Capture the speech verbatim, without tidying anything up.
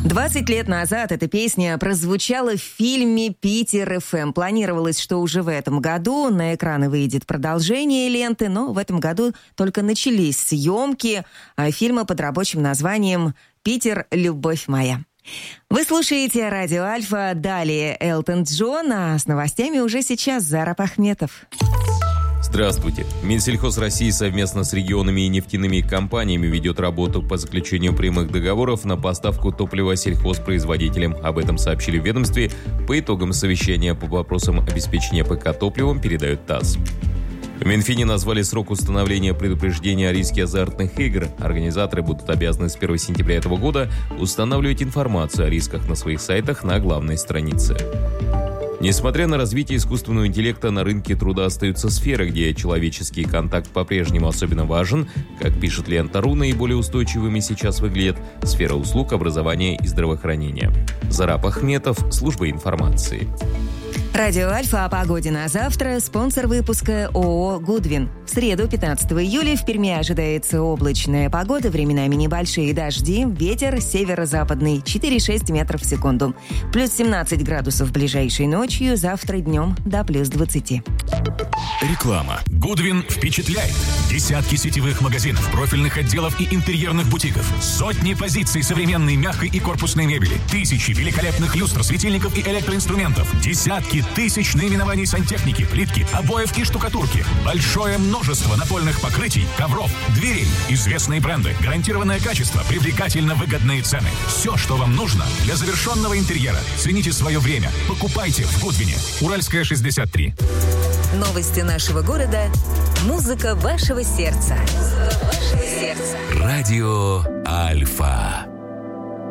двадцать лет назад эта песня прозвучала в фильме «Питер эф эм». Планировалось, что уже в этом году на экраны выйдет продолжение ленты, но в этом году только начались съемки фильма под рабочим названием «Питер, любовь моя». Вы слушаете Радио Альфа, далее Элтон Джон, а с новостями уже сейчас Зараб Ахметов. Здравствуйте. Минсельхоз России совместно с регионами и нефтяными компаниями ведет работу по заключению прямых договоров на поставку топлива сельхозпроизводителям. Об этом сообщили в ведомстве по итогам совещания по вопросам обеспечения ПК топливом, передает ТАСС. В Минфине назвали срок установления предупреждения о риске азартных игр. Организаторы будут обязаны с первого сентября этого года устанавливать информацию о рисках на своих сайтах на главной странице. Несмотря на развитие искусственного интеллекта, на рынке труда остаются сферы, где человеческий контакт по-прежнему особенно важен. Как пишет Лента.ру, наиболее устойчивыми сейчас выглядят сфера услуг, образования и здравоохранения. Зараб Ахметов, служба информации. Радио Альфа о погоде на завтра. Спонсор выпуска ООО «Гудвин». В среду, пятнадцатого июля, в Перми ожидается облачная погода, временами небольшие дожди, ветер северо-западный четыре-шесть метров в секунду. Плюс семнадцать градусов ближайшей ночью, завтра днем до плюс двадцати. Реклама. «Гудвин» впечатляет. Десятки сетевых магазинов, профильных отделов и интерьерных бутиков. Сотни позиций современной мягкой и корпусной мебели. Тысячи великолепных люстр, светильников и электроинструментов. Десятки тысяч наименований сантехники, плитки, обоев и штукатурки. Большое множество напольных покрытий, ковров, дверей. Известные бренды, гарантированное качество, привлекательно выгодные цены. Все, что вам нужно для завершенного интерьера. Цените свое время. Покупайте в «Гудвине». Уральская, шестьдесят три. Новости нашего города. Музыка вашего сердца. Музыка вашего сердца. Радио Альфа.